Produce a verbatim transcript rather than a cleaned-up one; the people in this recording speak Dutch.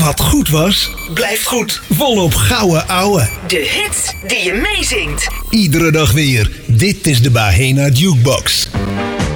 Wat goed was, blijft goed. Volop gouden ouwe. De hits die je meezingt. Iedere dag weer. Dit is de Bahena Jukebox.